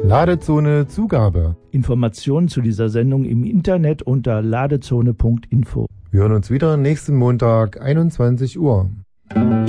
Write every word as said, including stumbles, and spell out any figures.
Ladezone Zugabe. Informationen zu dieser Sendung im Internet unter ladezone punkt info. Wir hören uns wieder nächsten Montag, einundzwanzig Uhr.